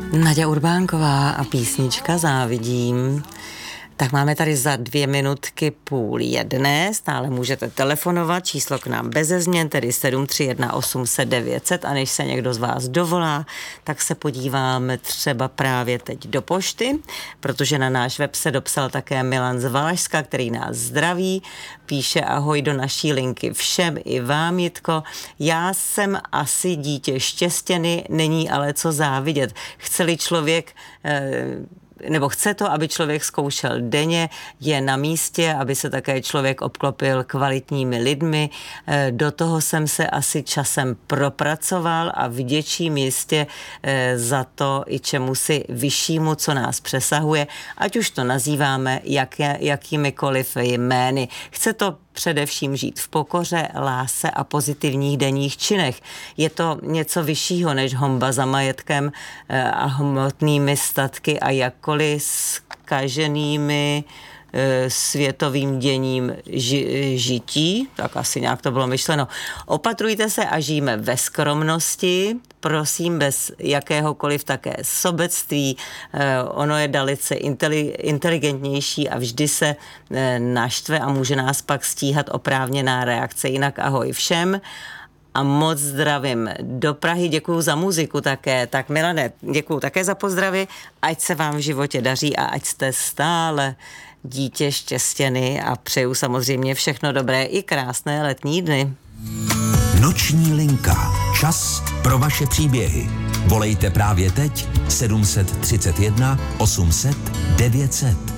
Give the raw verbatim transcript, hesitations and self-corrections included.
Naďa Urbánková a písnička Závidím. Tak máme tady za dvě minutky půl jedné, stále můžete telefonovat, číslo k nám beze změn, tedy sedm tři jedna osm set devět set, a než se někdo z vás dovolá, tak se podíváme třeba právě teď do pošty, protože na náš web se dopsal také Milan z Valašska, který nás zdraví, píše ahoj do naší linky všem i vám, Jitko. Já jsem asi dítě štěstěny, není ale co závidět. Chce-li člověk... Eh, nebo chce to, aby člověk zkoušel denně, je na místě, aby se také člověk obklopil kvalitními lidmi. Do toho jsem se asi časem propracoval a vděčím jistě za to i čemu si vyššímu, co nás přesahuje, ať už to nazýváme jaké, jakýmikoliv jmény. Chce to především žít v pokoře, lásce a pozitivních denních činech. Je to něco vyššího než honba za majetkem a hmotnými statky a jakkoliv zkaženými světovým děním ži, žití, tak asi nějak to bylo myšleno. Opatrujte se a žijeme ve skromnosti, prosím, bez jakéhokoliv také sobectví. Ono je dalece inteligentnější a vždy se naštve a může nás pak stíhat oprávněná reakce. Jinak ahoj všem. A moc zdravím do Prahy, děkuju za muziku také. Tak Milane, děkuju také za pozdravy, ať se vám v životě daří a ať jste stále dítě štěstěny a přeju samozřejmě všechno dobré i krásné letní dny. Noční linka. Čas pro vaše příběhy. Volejte právě teď sedm tři jedna osm set devět set.